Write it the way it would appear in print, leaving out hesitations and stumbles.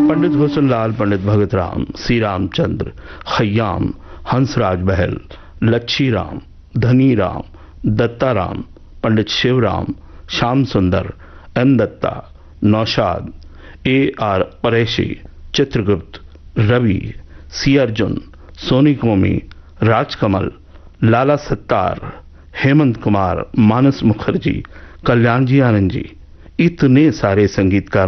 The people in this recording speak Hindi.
पंडित हुसनलाल, पंडित भगत राम, सी रामचंद्र, खयाम, हंसराज बहल, लच्छी राम, धनी राम, दत्ता राम, पंडित शिवराम, श्याम सुंदर, N Dutta, Naushad, A R परेशी, Chitragupta, Ravi, सी अर्जुन, सोनी कोमी, राजकमल, लाला सत्तार, हेमंत कुमार, मानस मुखर्जी, कल्याण जी आनंद जी, इतने सारे संगीतकार